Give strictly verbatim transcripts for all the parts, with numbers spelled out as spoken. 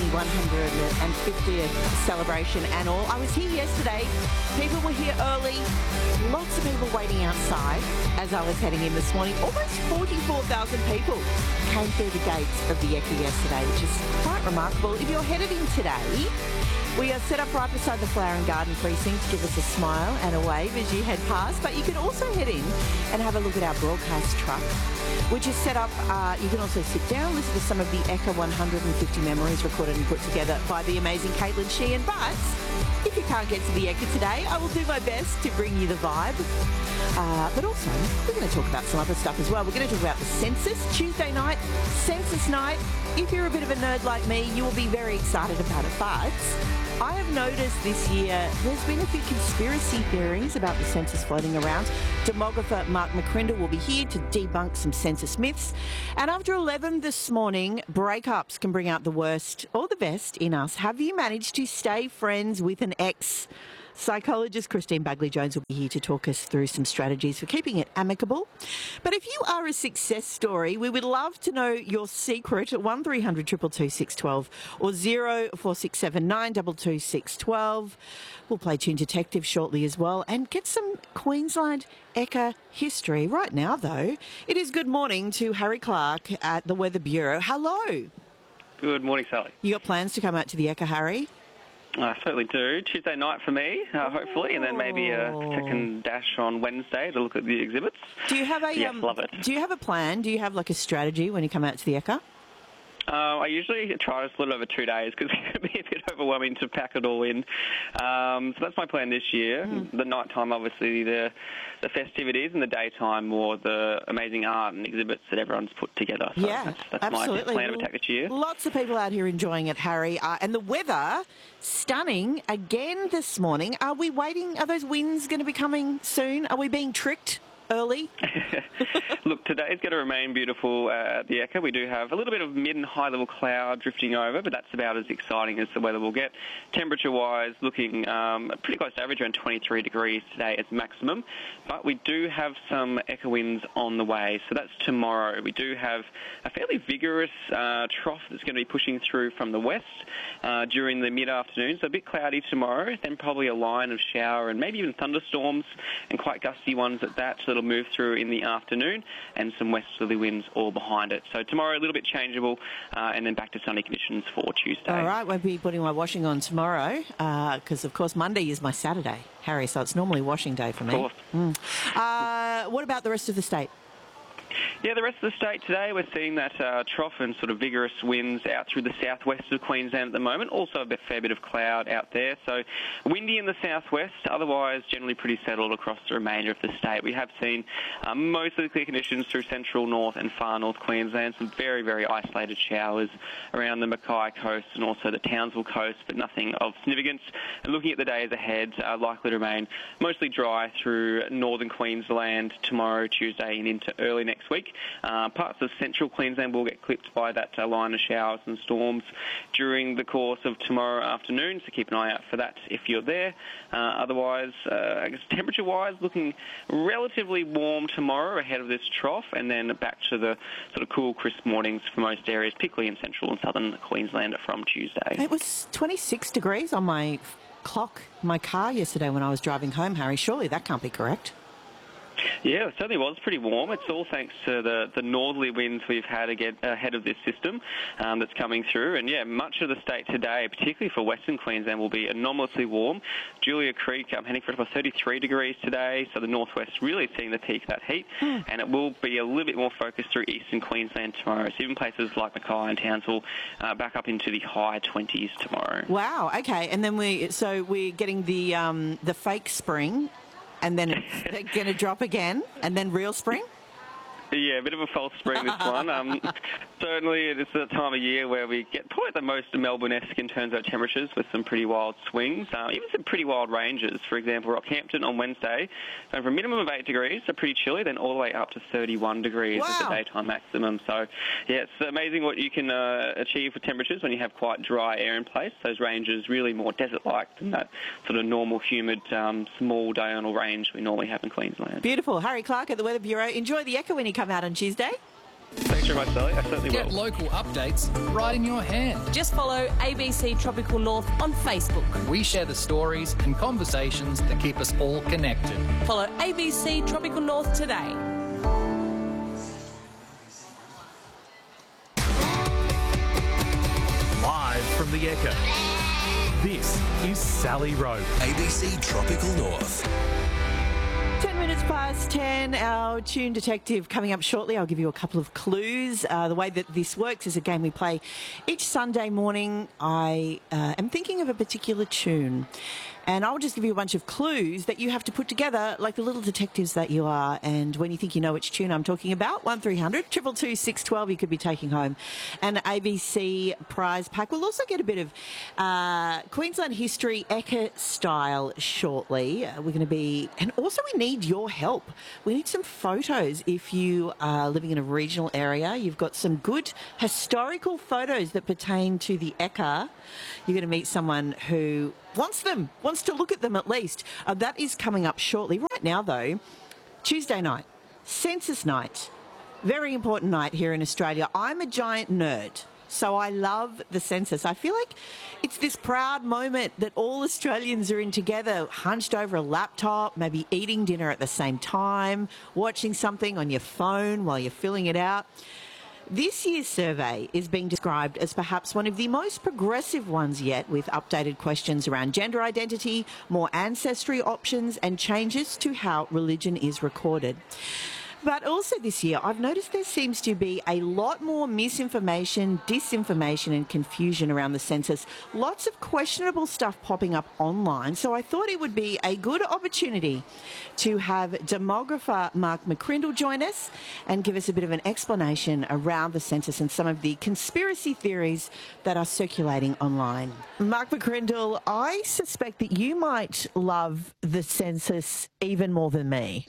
one hundred fiftieth celebration and all. I was here yesterday. People were here early. Lots of people waiting outside as I was heading in this morning. Almost forty-four thousand people came through the gates of the Ekka yesterday, which is quite remarkable. If you're headed in today, we are set up right beside the Flower and Garden Precinct to give us a smile and a wave as you head past. But you can also head in and have a look at our broadcast truck, which is set up. Uh, you can also sit down, listen to some of the Ekka one hundred fifty memories recorded and put together by the amazing Caitlin Sheehan. But if you can't get to the Ekka today, I will do my best to bring you the vibe. Uh, but also, we're going to talk about some other stuff as well. We're going to talk about the census. Tuesday night, census night. If you're a bit of a nerd like me, you will be very excited about it. But I have noticed this year there's been a few conspiracy theories about the census floating around. Demographer Mark McCrindle will be here to debunk some census myths. And after eleven this morning, breakups can bring out the worst or the best in us. Have you managed to stay friends with an ex? Psychologist Christine Bagley-Jones will be here to talk us through some strategies for keeping it amicable. But if you are a success story, we would love to know your secret at one three hundred two two two six one two or zero four six seven nine two two six one two. We'll play Tune Detective shortly as well and get some Queensland Ekka history. Right now, though, it is good morning to Harry Clark at the Weather Bureau. Hello. Good morning, Sally. You got plans to come out to the Ekka, Harry? I certainly do. Tuesday night for me, uh, hopefully, and then maybe a second dash on Wednesday to look at the exhibits. Do you have a yes, um, love it. Do you have a plan? Do you have like a strategy when you come out to the Ekka? Uh, I usually try to split it over two days because it can be a bit overwhelming to pack it all in. Um, so that's my plan this year. Mm. The night time, obviously, the the festivities, and the daytime, more the amazing art and exhibits that everyone's put together. So yeah, that's, that's absolutely. my plan of attack this year. Lots of people out here enjoying it, Harry. Uh, and the weather, stunning again this morning. Are we waiting? Are those winds going to be coming soon? Are we being tricked early? Look, today's going to remain beautiful uh, at the Ekka. We do have a little bit of mid and high level cloud drifting over, but that's about as exciting as the weather will get. Temperature-wise, looking um, pretty close to average, around twenty-three degrees today as maximum. But we do have some Ekka winds on the way, so that's tomorrow. We do have a fairly vigorous uh, trough that's going to be pushing through from the west uh, during the mid-afternoon, so a bit cloudy tomorrow, then probably a line of shower and maybe even thunderstorms and quite gusty ones at that, so it'll move through in the afternoon, and some westerly winds all behind it. So tomorrow a little bit changeable, uh, and then back to sunny conditions for Tuesday. All right, won't be putting my washing on tomorrow because, uh, of course, Monday is my Saturday, Harry, so it's normally washing day for me. Of course. Mm. Uh, what about the rest of the state? Yeah, the rest of the state today, we're seeing that uh, trough and sort of vigorous winds out through the southwest of Queensland at the moment. Also a bit, fair bit of cloud out there. So windy in the southwest, otherwise generally pretty settled across the remainder of the state. We have seen uh, mostly clear conditions through central, north and far north Queensland. Some very, very isolated showers around the Mackay coast and also the Townsville coast, but nothing of significance. And looking at the days ahead, uh, likely to remain mostly dry through northern Queensland tomorrow, Tuesday and into early next week. Uh, parts of central Queensland will get clipped by that uh, line of showers and storms during the course of tomorrow afternoon, so keep an eye out for that if you're there. Uh, otherwise, uh, I guess temperature-wise, looking relatively warm tomorrow ahead of this trough, and then back to the sort of cool, crisp mornings for most areas, particularly in central and southern Queensland from Tuesday. It was twenty-six degrees on my clock, my car yesterday when I was driving home, Harry. Surely that can't be correct. Yeah, it certainly was pretty warm. It's all thanks to the, the northerly winds we've had again, ahead of this system um, that's coming through. And, yeah, much of the state today, particularly for Western Queensland, will be anomalously warm. Julia Creek um, heading for about thirty-three degrees today, so the northwest really seeing the peak of that heat. Mm. And it will be a little bit more focused through eastern Queensland tomorrow. So even places like Mackay and Townsville uh, back up into the high twenties tomorrow. Wow, okay. And then we, so we're getting the um, the fake spring, and then it's going to drop again, and then real spring? Yeah, a bit of a false spring, this one. Um, certainly, it's the time of year where we get probably the most Melbourne-esque in terms of temperatures, with some pretty wild swings, uh, even some pretty wild ranges. For example, Rockhampton on Wednesday, going from a minimum of eight degrees, so pretty chilly, then all the way up to thirty-one degrees wow. as the daytime maximum. So, yeah, it's amazing what you can uh, achieve with temperatures when you have quite dry air in place. Those ranges really more desert-like than that sort of normal, humid, um, small diurnal range we normally have in Queensland. Beautiful. Harry Clark at the Weather Bureau. Enjoy the Ekka when you come out on Tuesday. Thanks very much, Sally. I certainly Get will. local updates right in your hand. Just follow A B C Tropical North on Facebook. We share the stories and conversations that keep us all connected. Follow A B C Tropical North today. Live from the Echo, this is Sally Rowe. A B C Tropical North. ten minutes past ten, our Tune Detective coming up shortly. I'll give you a couple of clues. Uh, the way that this works is a game we play each Sunday morning. I uh, am thinking of a particular tune, and I'll just give you a bunch of clues that you have to put together like the little detectives that you are. And when you think you know which tune I'm talking about, one three hundred, two two two, six one two, you could be taking home an A B C prize pack. We'll also get a bit of uh, Queensland history Eka style shortly. Uh, we're going to be, and also we need your help. We need some photos if you are living in a regional area. You've got some good historical photos that pertain to the Eka. You're going to meet someone who wants them, wants to look at them at least. Uh, that is coming up shortly. Right now, though, Tuesday night, census night, very important night here in Australia. I'm a giant nerd, so I love the census. I feel like it's this proud moment that all Australians are in together, hunched over a laptop, maybe eating dinner at the same time, watching something on your phone while you're filling it out. This year's survey is being described as perhaps one of the most progressive ones yet, with updated questions around gender identity, more ancestry options, and changes to how religion is recorded. But also this year, I've noticed there seems to be a lot more misinformation, disinformation and confusion around the census. Lots of questionable stuff popping up online. So I thought it would be a good opportunity to have demographer Mark McCrindle join us and give us a bit of an explanation around the census and some of the conspiracy theories that are circulating online. Mark McCrindle, I suspect that you might love the census even more than me.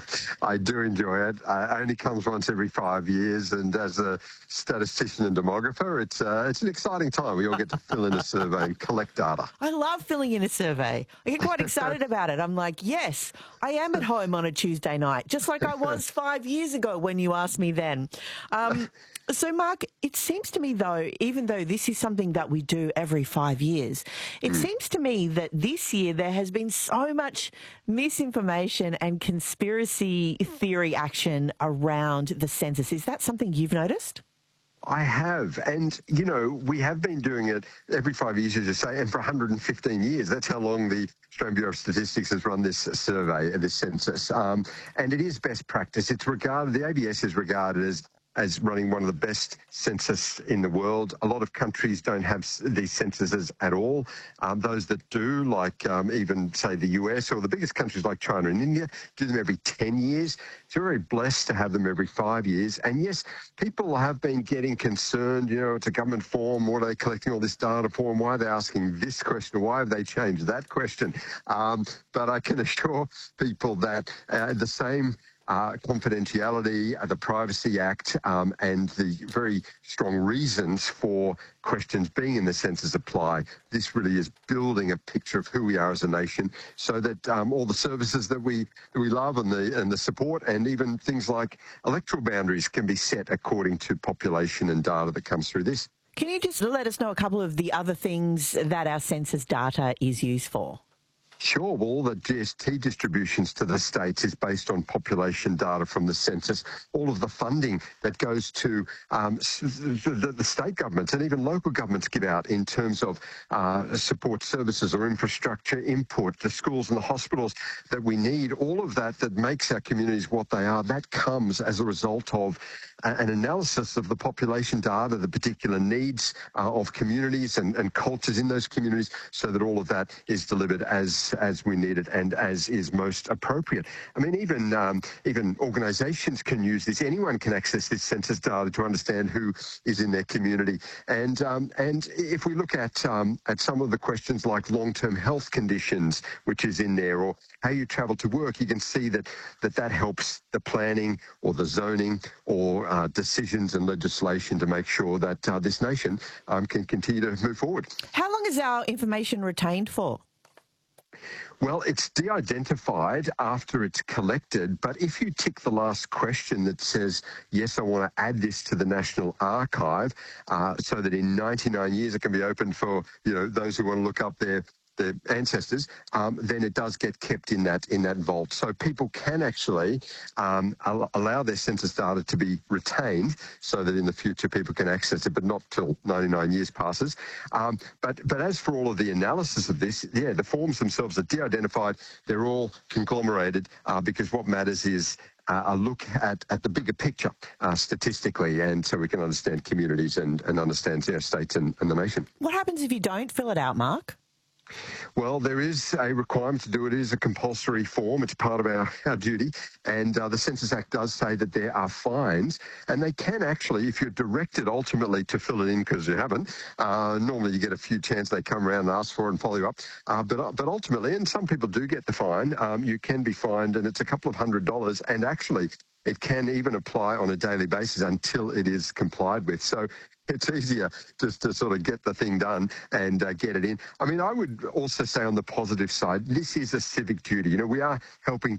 I do enjoy it. Uh, it only comes once every five years, and as a statistician and demographer, it's uh, it's an exciting time. We all get to fill in a survey and collect data. I love filling in a survey. I get quite excited about it. I'm like, yes, I am at home on a Tuesday night, just like I was five years ago when you asked me then. Um, so, Mark, it seems to me, though, even though this is something that we do every five years, it mm. seems to me that this year there has been so much misinformation and conspiracy theory action around the census. Is that something you've noticed? I have. And, you know, we have been doing it every five years, as you say, and for one hundred fifteen years. That's how long the Australian Bureau of Statistics has run this survey, this census. Um, and it is best practice. It's regarded, the A B S is regarded as as running one of the best census in the world. A lot of countries don't have these censuses at all. Um, those that do, like um, even, say, the U S or the biggest countries like China and India, do them every ten years. So we're very blessed to have them every five years. And yes, people have been getting concerned, you know, it's a government form, what are they collecting all this data for, and why are they asking this question, why have they changed that question? Um, but I can assure people that uh, the same Uh, confidentiality, uh, the Privacy Act, um, and the very strong reasons for questions being in the census apply. This really is building a picture of who we are as a nation, so that um, all the services that we that we love and the and the support, and even things like electoral boundaries, can be set according to population and data that comes through this. Can you just let us know a couple of the other things that our census data is used for? Sure. Well, all the G S T distributions to the states is based on population data from the census. All of the funding that goes to um, the, the state governments and even local governments give out in terms of uh, support services or infrastructure input, the schools and the hospitals that we need, all of that that makes our communities what they are, that comes as a result of an analysis of the population data, the particular needs uh, of communities and, and cultures in those communities, so that all of that is delivered as as we need it and as is most appropriate. I mean, even um, even organisations can use this. Anyone can access this census data to understand who is in their community. And um, and if we look at um, at some of the questions like long-term health conditions, which is in there, or how you travel to work, you can see that that, that helps the planning or the zoning or uh, decisions and legislation to make sure that uh, this nation um, can continue to move forward. How long is our information retained for? Well, it's de-identified after it's collected, but if you tick the last question that says, yes, I want to add this to the National Archive, uh, so that in ninety-nine years it can be open for, you know, those who want to look up their their ancestors, um, then it does get kept in that in that vault. So people can actually um, al- allow their census data to be retained so that in the future people can access it, but not till ninety-nine years passes. Um, but but as for all of the analysis of this, yeah, the forms themselves are de-identified. They're all conglomerated uh, because what matters is uh, a look at, at the bigger picture uh, statistically, and so we can understand communities and, and understand, you know, states and, and the nation. What happens if you don't fill it out, Mark? Well, there is a requirement to do it. It is a compulsory form. It's part of our, our duty. And uh, the Census Act does say that there are fines. And they can actually, if you're directed ultimately to fill it in because you haven't, uh, normally you get a few chances they come around and ask for it and follow you up. Uh, but, but ultimately, and some people do get the fine, um, you can be fined, and it's a couple of hundred dollars. And actually, it can even apply on a daily basis until it is complied with. So it's easier just to sort of get the thing done and uh, get it in. I mean, I would also say on the positive side, this is a civic duty. You know, we are helping